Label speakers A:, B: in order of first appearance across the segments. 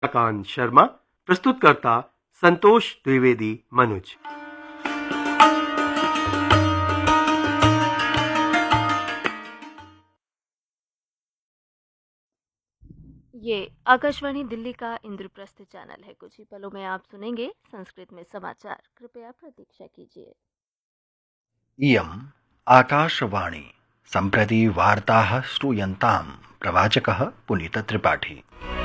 A: कांत शर्मा, प्रस्तुतकर्ता संतोष द्विवेदी मनुज।
B: ये आकाशवाणी दिल्ली का इंद्रप्रस्थ चैनल है। कुछ ही पलों में आप सुनेंगे संस्कृत में समाचार। कृपया प्रतीक्षा कीजिए।
C: इयम् आकाशवाणी। सम्प्रति वार्ताः श्रूयन्ताम् प्रवाचकः पुनीत त्रिपाठी।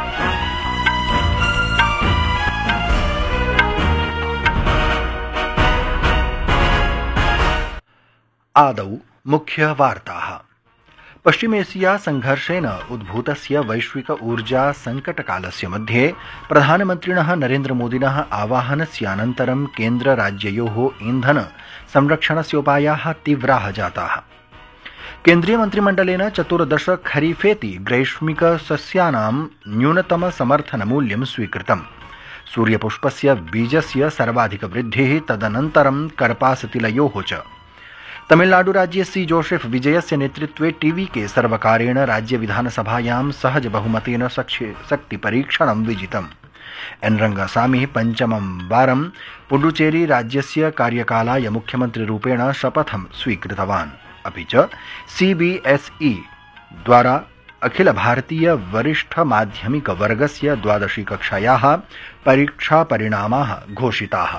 C: आदौ मुख्य वार्ताः। पश्चिमेशिया संघर्षेण उद्भूतस्य वैश्विक ऊर्जा संकटकालस्य मध्ये प्रधानमन्त्रिणः नरेन्द्रमोदिनः आवाहनस्यानन्तरं केन्द्रराज्ययोः ईन्धन संरक्षणस्योपायाः तीव्राः जाताः। केन्द्रीयमन्त्रिमण्डलेन 14 खरीफेति ग्रैष्मिक सस्यानां न्यूनतम समर्थनमूल्यं स्वीकृतम्। सूर्यपुष्पस्य बीजस्य सर्वाधिक वृद्धिः, तदनन्तरं कर्पासतिलयोः च। तमिलनाडुराज्ये सी जोसेफ विजयस्य नेतृत्वे टीवीके सर्वकारेण राज्य विधानसभायां सहज बहुमतेन शक्तिपरीक्षणं विजितम्। एन रंगसामी पंचमं वारं पुडुचेरी राज्यस्य कार्यकालाय मुख्यमन्त्रिरूपेण शपथं स्वीकृतवान्। अपि च CBSE द्वारा अखिल भारतीय वरिष्ठ माध्यमिक वर्गस्य 12शी कक्षायाः परीक्षापरिणामाः घोषिताः।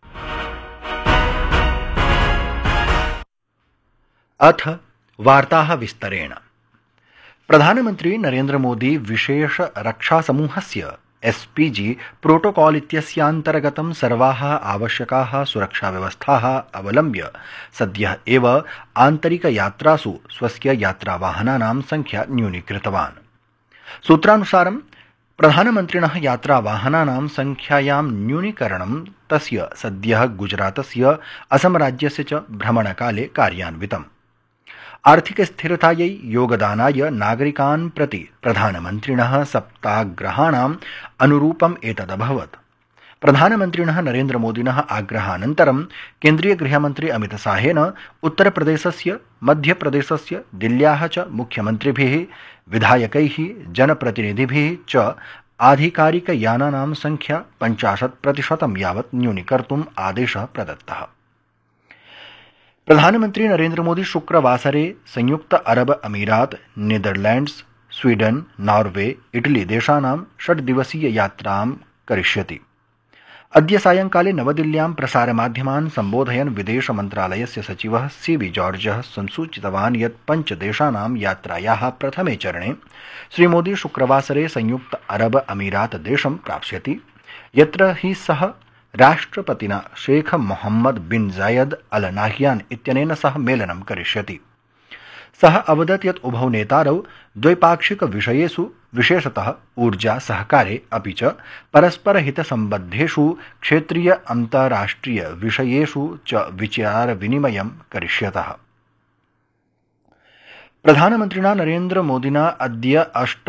C: अथ वार्ताः विस्तरेण। प्रधानमन्त्री नरेन्द्र मोदी विशेष रक्षा समूहस्य SPG प्रोटोकॉल इत्यस्यान्तर्गतं सर्वाः आवश्यकाः सुरक्षाव्यवस्थाः अवलम्ब्य सद्यः एव आन्तरिकयात्रासु स्वस्य यात्रावाहनानां संख्या न्यूनीकृतवान्। सूत्रानुसारं प्रधानमन्त्रिणः यात्रावाहनानां संख्यायां न्यूनीकरणं तस्य सद्यः गुजरातस्य असम राज्यस्य च भ्रमणकाले कार्यान्वितम्। आर्थिक स्थिरतायै योगदानाय नागरिकान् प्रति प्रधानमन्त्रिणः सप्ताग्रहाणाम् अनुरूपम् एतदभवत्। प्रधानमन्त्रिणः नरेन्द्रमोदिनः आग्रहानन्तरं केन्द्रीय गृहमन्त्री अमितशाहेन उत्तरप्रदेशस्य, मध्यप्रदेशस्य, दिल्ल्याः च मुख्यमन्त्रिभिः, विधायकैः, जनप्रतिनिधिभिः च आधिकारिकयानानां संख्या 50% यावत् न्यूनीकर्तुम् आदेशः प्रदत्तः। प्रधानमन्त्री नरेन्द्र मोदी शुक्रवासरे संयुक्त अरब अमीरात, नीदरलैंड्स, स्वीडन, नॉर्वे, इटली देशानां 6 दिवसीय यात्रां करिष्यति। अद्य सायंकाले नवदिल्ल्यां प्रसारमाध्यमान् सम्बोधयन् विदेश मन्त्रालयस्य सचिवः CB जॉर्जः संसूचितवान् यत् 5 देशानां यात्रायाः प्रथमे चरणे श्रीमोदी शुक्रवासरे संयुक्त अरब अमीरात देशं प्राप्स्यति, यत्र हि सः राष्ट्रपतिना शेख मोहम्मद बिन जायद अल नाह्यान इत्यनेन सह मेलनं करिष्यति। सः अवदत् यत् उभौ नेतारौ द्वैपाक्षिक विषयेषु, विशेषतः ऊर्जा सहकारे अपि च परस्परहितसम्बद्धेषु क्षेत्रीय अन्ताराष्ट्रिय विषयेषु च विचारविनिमयं करिष्यतः। प्रधानमन्त्रिणा नरेन्द्र मोदिना अद्य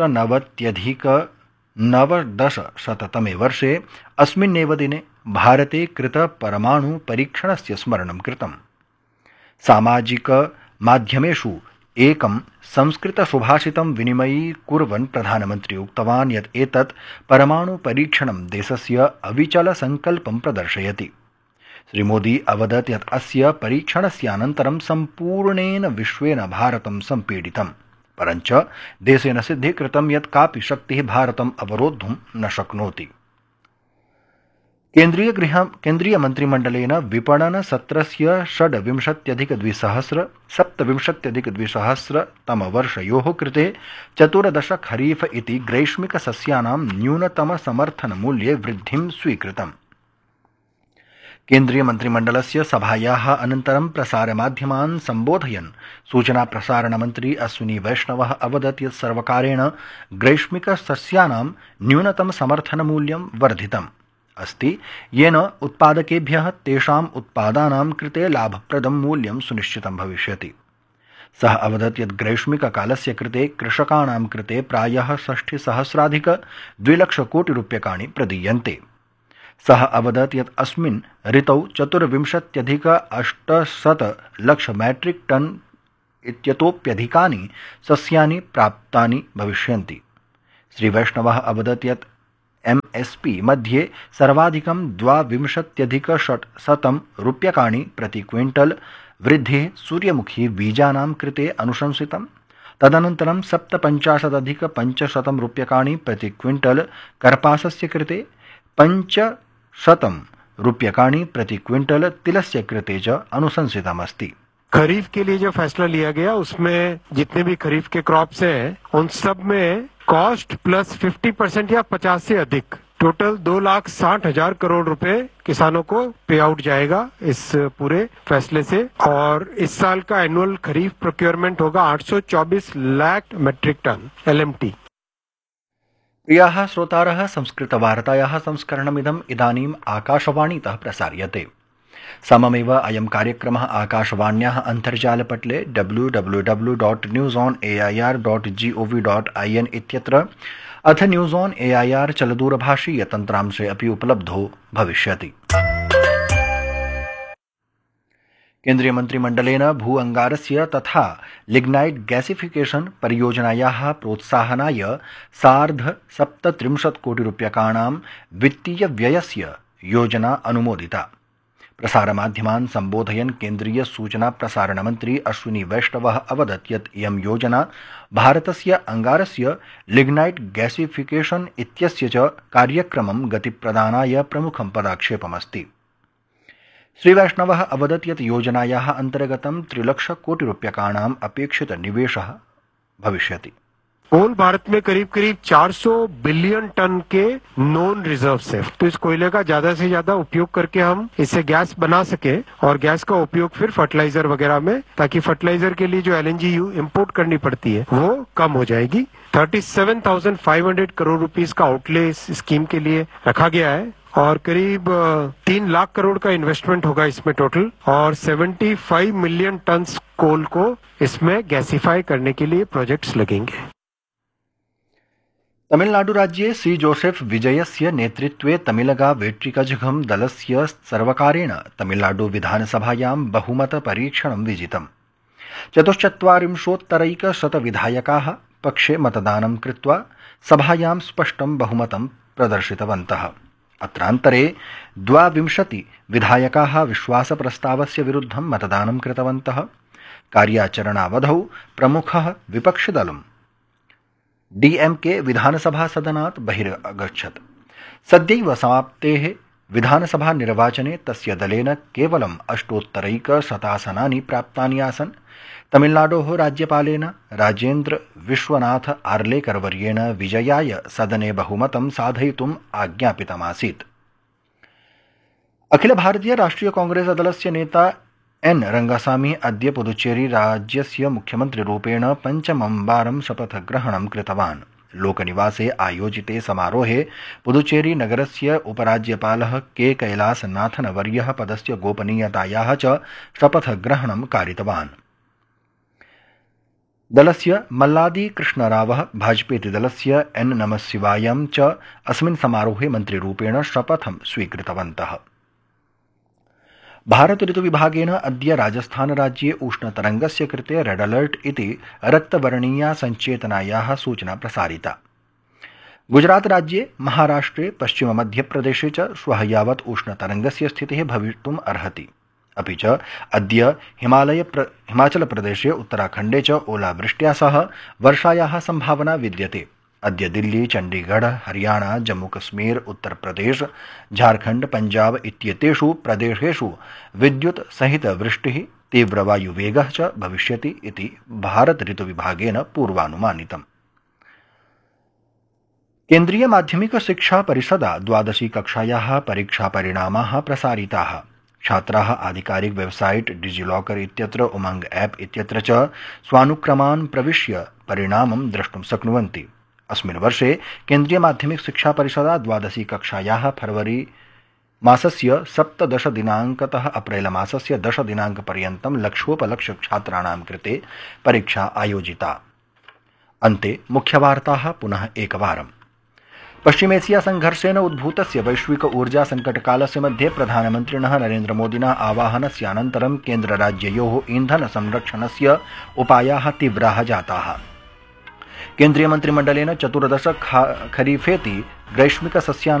C: 98-19-तमे वर्षे अस्मिन्नेव दिने भारते कृत परमाणु परीक्षणस्य स्मरणं कृतम्। सामाजिक माध्यमेषु एकं संस्कृत सुभाषितं विनिमयीकुर्वन् प्रधानमन्त्री उक्तवान् यत् एतत् परमाणु परीक्षणं देशस्य अविचल संकल्पं प्रदर्शयति। श्रीमोदी अवदत् यत् अस्य परीक्षणस्यानन्तरं सम्पूर्णेन विश्वेन भारतं सम्पीडितम्, परञ्च देशेन सिद्धीकृतं यत् कापि शक्तिः भारतम् अवरोद्धुं न शक्नोति। केन्द्रीय मन्त्रिमण्डलेन विपणन सत्रस्य 26-2027 तमवर्षयोः कृते 14 खरीफ इति ग्रैष्मिक सस्यानां न्यूनतम समर्थन मूल्ये वृद्धिं स्वीकृतम्। केन्द्रीय मन्त्रिमण्डलस्य सभायाः अनन्तरं प्रसारमाध्यमान् सम्बोधयन् सूचना प्रसारण मन्त्री अश्विनी वैष्णवः अवदत् यत् सर्वकारेण ग्रैष्मिक सस्यानां न्यूनतम समर्थन मूल्यं वर्धितम् अस्ति, येन उत्पादकेभ्यः तेषाम् उत्पादानां कृते लाभप्रदं मूल्यं सुनिश्चितं भविष्यति। सः अवदत् यत् ग्रैष्मिककालस्य कृते कृषकाणां कृते प्रायः 60,000-2 लक्षकोटिरूप्यकाणि प्रदीयन्ते। सः अवदत् यत् अस्मिन् ऋतौ 24,800 लक्ष मैट्रिक टन इत्यतोप्यधिकानि सस्यानि प्राप्तानि भविष्यन्ति। श्रीवैष्णवः अवदत् यत् MSP मध्ये सर्वाधिकं 22,600 रूप्यकाणि प्रति क्विंटल वृद्धिः सूर्यमुखी बीजानां कृते अनुशंसितम्। तदनन्तरं 57,500 रूप्यकाणि प्रति क्विंटल कर्पासस्य कृते, 500 रूप्यकाणि प्रति क्विंटल तिलस्य कृते च अनुशंसितमस्ति।
D: खरीफ के लिए जो फैसला लिया गया उसमें जितने भी खरीफ के क्रॉप्स हैं उन सब में कॉस्ट प्लस 50% या 50 से अधिक टोटल 2,60,000 करोड़ रुपए किसानों को पे आउट जाएगा इस पूरे फैसले से। और इस साल का एनुअल खरीफ प्रोक्योरमेंट होगा 824 लाख मेट्रिक टन LMT।
C: प्रियाः श्रोतारः, संस्कृतवार्तायाः संस्करणमिदम् इदानीम् आकाशवाणीतः प्रसार्यते। सममेव अयं कार्यक्रमः आकाशवाण्याः अन्तर्जालपटले www.newsonair.gov.in इत्यत्र अथ न्यूज़ ऑन AIR चलदूरभाषीय तन्त्रांशे अपि उपलब्धो भविष्यति। केन्द्रीय मन्त्रिमण्डलेन भू अंगारस्य तथा लिग्नाइट गैसिफिकेशन परियोजनायाः प्रोत्साहनाय 37 कोटि रूप्यकाणां वित्तीय व्ययस्य योजना अनुमोदिता। प्रसारमाध्यमान् सम्बोधयन् केन्द्रीय सूचना प्रसारण मन्त्री अश्विनी वैष्णवः अवदत् यत् इयं योजना भारतस्य अंगारस्य लिग्नाइट गैसिफिकेशन इत्यस्य च कार्यक्रमं गतिप्रदानाय प्रमुखं पदक्षेपमस्ति। श्रीवैष्णवः अवदत् यत् योजनायाः अन्तर्गतं 3 लाख कोटि रूप्यकाणाम् अपेक्षित निवेशः भविष्यति।
D: होल भारत में करीब 400 बिलियन टन के नॉन रिजर्व्स है, तो इस कोयले का ज्यादा से ज्यादा उपयोग करके हम इससे गैस बना सके और गैस का उपयोग फिर फर्टिलाइजर वगैरह में, ताकि फर्टिलाइजर के लिए जो LNG इंपोर्ट करनी पड़ती है वो कम हो जाएगी। 37,500 करोड़ रुपीस का आउटले इस स्कीम के लिए रखा गया है और करीब 3 लाख करोड़ का इन्वेस्टमेंट होगा इसमें टोटल, और 75 मिलियन टन कोल को इसमें गैसिफाई करने के लिए प्रोजेक्ट्स लगेंगे।
C: तमिलनाडुराज्ये सी जोसेफ विजयस्य नेतृत्वे तमिलगा वेट्रिकझगम दलस्य सर्वकारेण तमिलनाडु विधानसभायां बहुमत परीक्षणं विजितम्। 44% विधायकाः पक्षे मतदानं कृत्वा सभायां स्पष्टं बहुमतं प्रदर्शितवन्तः। अत्रान्तरे 22 विधायकाः विश्वासप्रस्तावस्य विरुद्धं मतदानं कृतवन्तः। कार्याचरणावधौ प्रमुखः विपक्षिदलं DMK विधानसभा सदनात् बहिरगच्छत्। सद्यैव समाप्तेः विधानसभा निर्वाचने तस्य दलेन केवलं 8 आसनानि प्राप्तानि आसन्। तमिलनाडोः राज्यपालेन राजेन्द्र विश्वनाथ आर्लेकरवर्येण विजयाय सदने बहुमतं साधयितुम् आज्ञापितमासीत्। अखिल भारतीय राष्ट्रिय कांग्रेस दलस्य नेता N रंगासामी अद्य पुदुचेरी राज्यस्य मुख्यमन्त्रिरूपेण 5मं वारं शपथग्रहणं कृतवान्। लोकनिवासे आयोजिते समारोहे पुदुचेरी नगरस्य उपराज्यपालः K कैलासनाथन वर्यः पदस्य गोपनीयतायाः च शपथग्रहणं कारितवान्। दलस्य मल्लादी कृष्णरावः भाजपेति दलस्य N नमःशिवायं च अस्मिन् समारोहे मन्त्रिरूपेण शपथं स्वीकृतवन्तः। भारत ऋतुविभागेन अद्य राजस्थान राज्ये उष्णतरङ्गस्य कृते रेड अलर्ट इति रक्तवर्णीया सञ्चेतनायाः सूचना प्रसारिता। गुजरात राज्ये, महाराष्ट्रे, पश्चिम मध्यप्रदेशे च श्वः यावत् उष्णतरङ्गस्य स्थितिः भवितुम् अर्हति। अपि च अद्य हिमाचलप्रदेशे, उत्तराखण्डे च ओलावृष्ट्या सह वर्षायाः संभावना विद्यते। अद्य दिल्ली, चण्डीगढ़, हरियाणा, जम्मूकश्मीर, उत्तर प्रदेश, झारखंड, पंजाब इत्येतेषु प्रदेशेषु विद्युत् सहित वृष्टिः, तीव्रवायुवेगः च भविष्यति इति भारत ऋतुविभागेन पूर्वानुमानितम्। केन्द्रीय माध्यमिक शिक्षा परिषदा 12वी कक्षायाः परीक्षापरिणामाः प्रसारिताः। छात्राः आधिकारिक वेबसाइट डिजिलॉकर इत्यत्र, उमंग ऐप इत्यत्र च स्वानुक्रमान् प्रविश्य परिणामं द्रष्टुं शक्नुवन्ति। अस्मिन् वर्षे केन्द्रीय माध्यमिक शिक्षा परिषदा 12वी कक्षायाः फरवरी मासस्य 17 दिनाङ्कतः अप्रैल मासस्य 10 दिनाङ्कपर्यन्तं लक्षोपलक्ष्य छात्राणां कृते परीक्षा आयोजिता। अन्ते मुख्यवार्ताः पुनः एकवारम्। पश्चिमेशिया संघर्षेण उद्भूतस्य वैश्विक ऊर्जा संकटकालस्य मध्ये प्रधानमन्त्रिणः नरेन्द्रमोदिनः आवाहनस्यानन्तरं केन्द्रराज्ययोः ईन्धन संरक्षणस्य उपायाः तीव्राः जाताः। केन्द्रीयमन्त्रिमण्डलेन 14 खरीफेति ग्रैष्मिक सस्यानां